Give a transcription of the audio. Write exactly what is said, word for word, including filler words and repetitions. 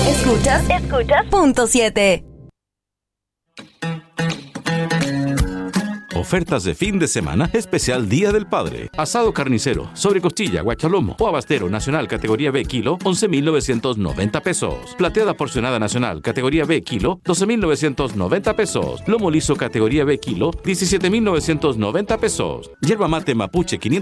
Escuchas, escuchas, punto siete. Ofertas de fin de semana, especial Día del Padre. Asado carnicero, sobrecostilla, guachalomo o abastero nacional categoría B kilo, once mil novecientos noventa pesos. Plateada porcionada nacional categoría B kilo, doce mil novecientos noventa pesos. Lomo liso categoría B kilo, diecisiete mil novecientos noventa pesos. Yerba mate mapuche quinientos